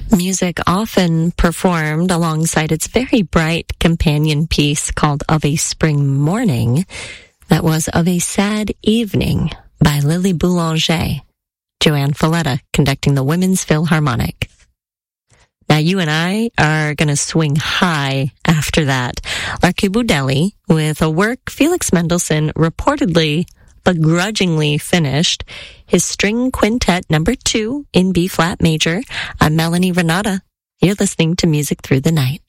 Music often performed alongside its very bright companion piece called Of a Spring Morning. That was Of a Sad Evening by Lily Boulanger. Joanne Falletta conducting the Women's Philharmonic. Now you and I are going to swing high after that. Larky Budelli with a work Felix Mendelssohn reportedly begrudgingly finished, his String Quintet No. 2 in B-flat major. I'm Melanie Renata. You're listening to Music Through the Night.